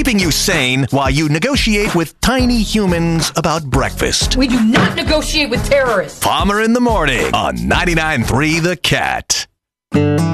keeping you sane while you negotiate with tiny humans about breakfast. We do not negotiate with terrorists. Palmer in the morning on 99.3 The Cat.